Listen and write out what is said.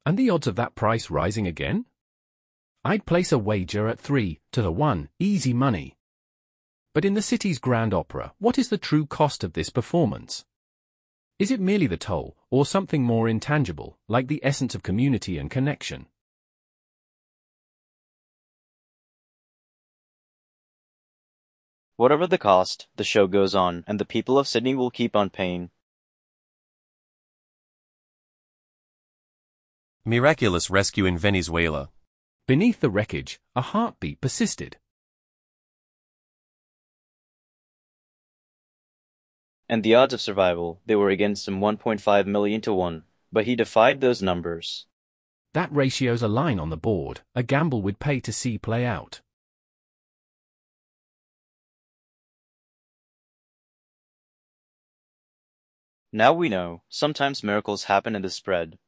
And the odds of that price rising again? I'd place a wager at 3-1, easy money. But in the city's Grand Opera, what is the true cost of this performance? Is it merely the toll, or something more intangible, like the essence of community and connection? Whatever the cost, the show goes on, and the people of Sydney will keep on paying. Miraculous rescue in Venezuela. Beneath the wreckage, a heartbeat persisted. And the odds of survival, they were against him 1.5 million to 1, but he defied those numbers. That ratio's a line on the board, a gamble we'd pay to see play out. Now we know, sometimes miracles happen in the spread.